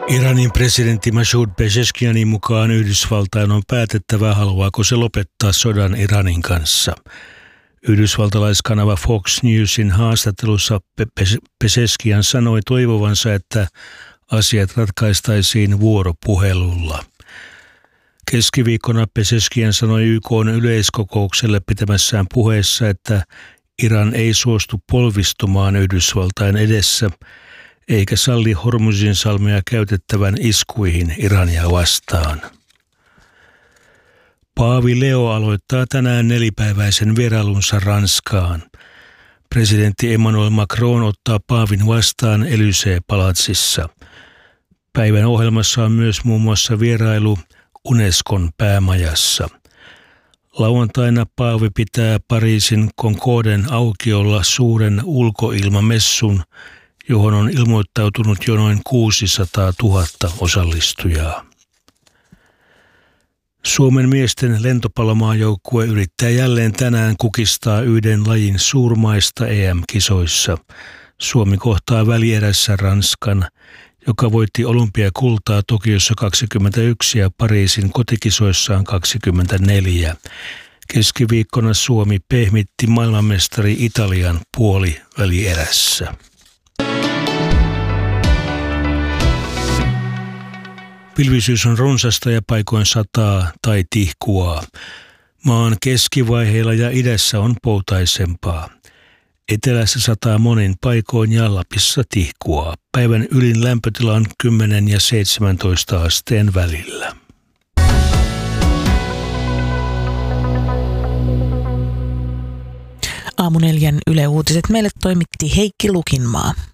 Iranin presidentti Masoud Pezeshkianin mukaan Yhdysvaltain on päätettävä, haluaako se lopettaa sodan Iranin kanssa. Yhdysvaltalaiskanava Fox Newsin haastattelussa Pezeshkian sanoi toivovansa, että asiat ratkaistaisiin vuoropuhelulla. Keskiviikkona Pezeshkian sanoi YK:n yleiskokoukselle pitämässään puheessa, että Iran ei suostu polvistumaan Yhdysvaltain edessä eikä salli Hormuzin salmea käytettävän iskuihin Irania vastaan. Paavi Leo aloittaa tänään 4-päiväisen vierailunsa Ranskaan. Presidentti Emmanuel Macron ottaa paavin vastaan Élysée-palatsissa. Päivän ohjelmassa on myös muun muassa vierailu Unescon päämajassa. Lauantaina paavi pitää Pariisin Concorden aukiolla suuren ulkoilmamessun, johon on ilmoittautunut jo noin 600 000 osallistujaa. Suomen miesten lentopallomaajoukkue yrittää jälleen tänään kukistaa yhden lajin suurmaista EM-kisoissa. Suomi kohtaa välierässä Ranskan, joka voitti olympiakultaa Tokiossa 21 ja Pariisin kotikisoissaan 24. Keskiviikkona Suomi pehmitti maailmanmestari Italian puolivälierässä. Pilvisyys on runsasta ja paikoin sataa tai tihkuaa. Maan keskivaiheilla ja idässä on poutaisempaa. Etelässä sataa monin paikoin ja Lapissa tihkuaa. Päivän ylin lämpötila on 10 ja 17 asteen välillä. Aamu 4 Yle Uutiset meille toimitti Heikki Lukinmaa.